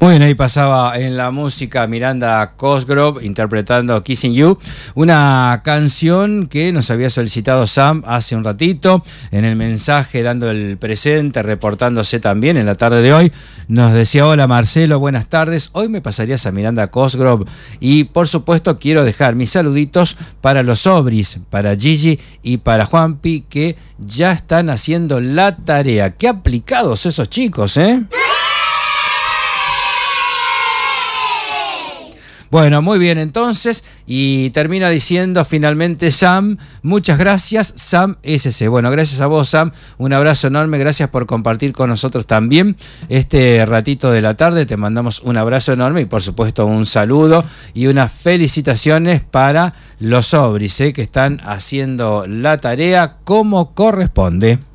Muy bien, ahí pasaba en la música Miranda Cosgrove interpretando Kissing You, una canción que nos había solicitado Sam hace un ratito, en el mensaje dando el presente, reportándose también en la tarde de hoy. Nos decía: hola Marcelo, buenas tardes, hoy me pasarías a Miranda Cosgrove y por supuesto quiero dejar mis saluditos para los Sobris, para Gigi y para Juanpi, que ya están haciendo la tarea. Qué aplicados esos chicos, ¿eh? Bueno, muy bien entonces, y termina diciendo finalmente Sam: muchas gracias, Sam SC. Bueno, gracias a vos, Sam, un abrazo enorme, gracias por compartir con nosotros también este ratito de la tarde. Te mandamos un abrazo enorme y por supuesto un saludo y unas felicitaciones para los Sobris, que están haciendo la tarea como corresponde.